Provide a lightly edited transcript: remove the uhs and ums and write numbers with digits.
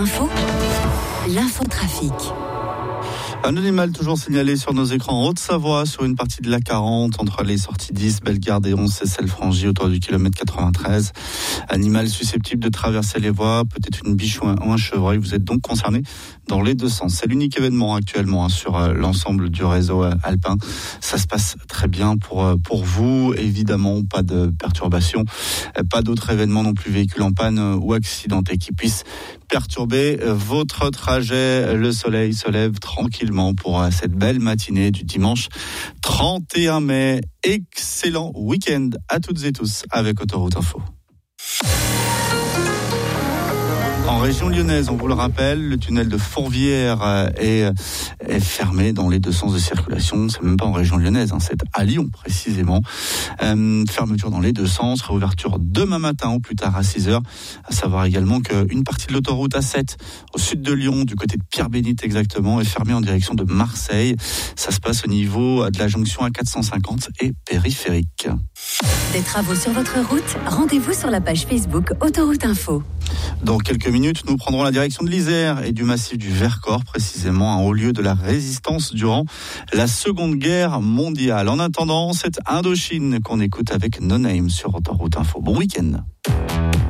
Info, l'infotrafic. Un animal toujours signalé sur nos écrans en Haute-Savoie, sur une partie de l'A40, entre les sorties 10, Bellegarde et 11, Cessel-Frangy, autour du kilomètre 93. Animal susceptible de traverser les voies, peut-être une biche ou un chevreuil. Vous êtes donc concerné dans les deux sens. C'est l'unique événement actuellement sur l'ensemble du réseau alpin. Ça se passe très bien pour vous. Évidemment, pas de perturbations, pas d'autres événements non plus, véhicules en panne ou accidentés qui puissent perturber votre trajet. Le soleil se lève tranquillement pour cette belle matinée du dimanche 31 mai. Excellent week-end à toutes et tous avec Autoroute Info. En région lyonnaise, on vous le rappelle, le tunnel de Fourvière est fermé dans les deux sens de circulation. C'est même pas en région lyonnaise, c'est à Lyon précisément. Fermeture dans les deux sens, réouverture demain matin ou plus tard à 6h. À savoir également qu'une partie de l'autoroute A7 au sud de Lyon, du côté de Pierre-Bénite exactement, est fermée en direction de Marseille. Ça se passe au niveau de la jonction A450 et périphérique. Des travaux sur votre route, rendez-vous sur la page Facebook Autoroute Info. Dans quelques minutes, nous prendrons la direction de l'Isère et du massif du Vercors, précisément un haut lieu de la résistance durant la Seconde Guerre mondiale. En attendant, c'est Indochine qu'on écoute avec No Name sur Autoroute Info. Bon week-end.